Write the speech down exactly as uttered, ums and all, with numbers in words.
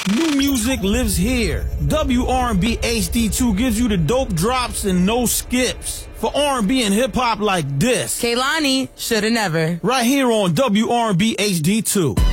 New music lives here. W R and B H D two gives you the dope drops and no skips. For R and B and hip hop like this. Kehlani, shoulda never. Right here on W R and B H D two.